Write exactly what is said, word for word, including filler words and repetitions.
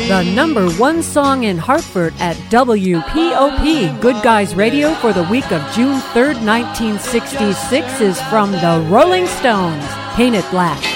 The number one song in Hartford at W P O P, Good Guys Radio, for the week of June third, nineteen sixty-six is from the Rolling Stones, Paint It Black.